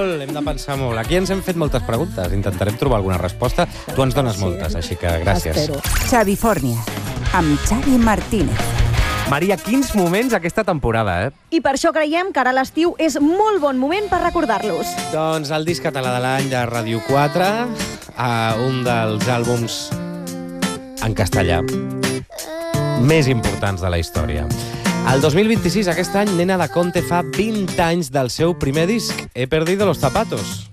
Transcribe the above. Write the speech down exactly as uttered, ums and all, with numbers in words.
molt, hem de pensar molt. Aquí ens hem fet moltes preguntes, intentarem trobar alguna resposta. Tu ens dones moltes, així que gràcies. Espero. Xavi Fòrnia, amb Xavi Martínez. Maria, quins moments aquesta temporada, eh? I per això creiem que ara l'estiu és molt bon moment per recordar-los. Doncs el disc català de l'any de Ràdio quatre, uh, un dels àlbums en castellà més importants de la història. El dos mil vint-i-sis, aquest any, Nena Laconte fa vint anys del seu primer disc, He perdido los zapatos.